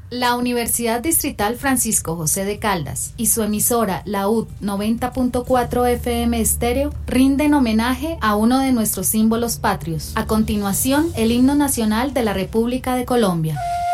La Universidad Distrital Francisco José de Caldas y su emisora, la UD 90.4 FM Estéreo, rinden homenaje a uno de nuestros símbolos patrios. A continuación, el himno nacional de la República de Colombia.